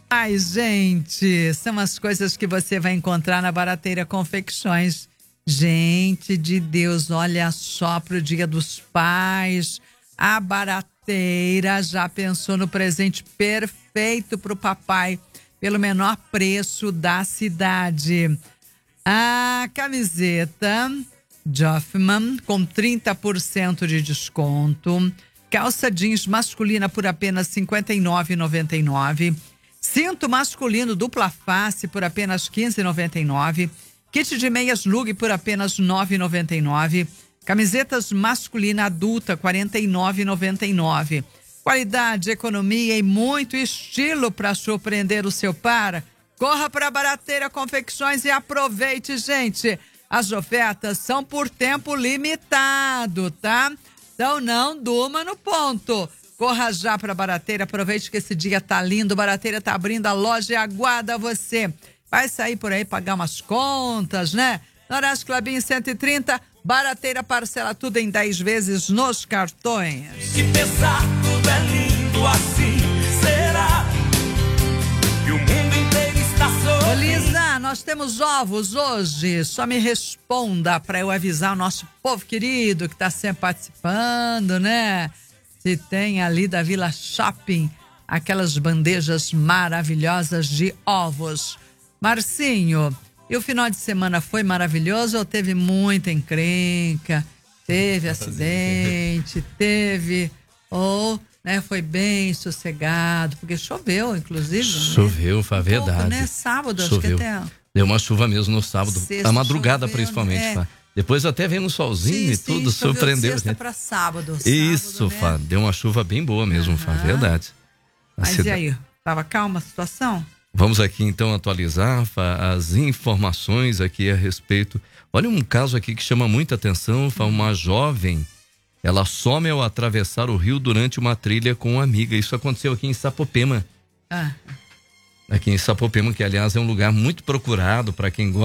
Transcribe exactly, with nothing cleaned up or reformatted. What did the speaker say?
Ai, gente, são as coisas que você vai encontrar na Barateira Confecções. Gente de Deus, olha só pro Dia dos Pais. A Barateira já pensou no presente perfeito pro papai, pelo menor preço da cidade. A camiseta Joffman com trinta por cento de desconto. Calça jeans masculina por apenas cinquenta e nove reais e noventa e nove centavos. Cinto masculino dupla face por apenas quinze reais e noventa e nove centavos. Kit de meias Lug por apenas nove reais e noventa e nove centavos. Camisetas masculina adulta quarenta e nove reais e noventa e nove centavos. Qualidade, economia e muito estilo para surpreender o seu par. Corra para a Barateira Confecções e aproveite, gente. As ofertas são por tempo limitado, tá? Então não durma no ponto. Corra já para a Barateira, aproveite que esse dia tá lindo. Barateira tá abrindo a loja e aguarda você. Vai sair por aí pagar umas contas, né? Noreste Clabinho cento e trinta, Barateira parcela tudo em dez vezes nos cartões. Se pensar tudo é lindo assim, será que o mundo inteiro está sorrindo? Ô Lisa, nós temos ovos hoje. Só me responda para eu avisar o nosso povo querido que tá sempre participando, né? Se tem ali da Vila Shopping aquelas bandejas maravilhosas de ovos. Marcinho, e o final de semana foi maravilhoso ou teve muita encrenca? Teve acidente, teve... Ou né, foi bem sossegado? Porque choveu, inclusive. Choveu, foi a verdade. Um pouco, né? Sábado, choveu. acho que até... Deu uma chuva mesmo no sábado, Sexta, a madrugada choveu, principalmente, né? Fá. Depois até veio no solzinho sim, e sim, tudo, choveu surpreendeu. De sexta gente. para sábado. Isso, sábado, né? Fá, deu uma chuva bem boa mesmo, Aham. Fá, verdade. A Mas cida- e aí, tava calma a situação? Vamos aqui então atualizar, Fá, as informações aqui a respeito. Olha um caso aqui que chama muita atenção, Fá, uma jovem, ela some ao atravessar o rio durante uma trilha com uma amiga. Isso aconteceu aqui em Sapopema. Ah. Aqui em Sapopema, que aliás é um lugar muito procurado para quem gosta